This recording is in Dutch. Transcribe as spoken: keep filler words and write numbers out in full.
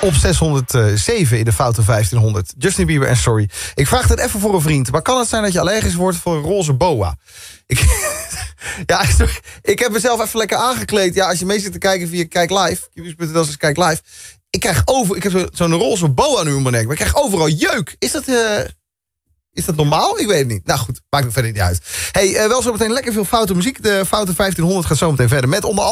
op zeshonderdzeven in de foute vijftienhonderd. Justin Bieber en Sorry. Ik vraag het even voor een vriend. Maar kan het zijn dat je allergisch wordt voor een roze boa? Ik, ja, sorry. Ik heb mezelf even lekker aangekleed. Ja, als je mee zit te kijken via Kijk Live. Kijk Kijk Live. Ik krijg over... Ik heb zo, zo'n roze boa nu om mijn nek. Maar ik krijg overal jeuk. Is dat... Uh, Is dat normaal? Ik weet het niet. Nou goed, maakt me verder niet uit. Hey, uh, wel zo meteen lekker veel foute muziek. De foute vijftienhonderd gaat zo meteen verder met onder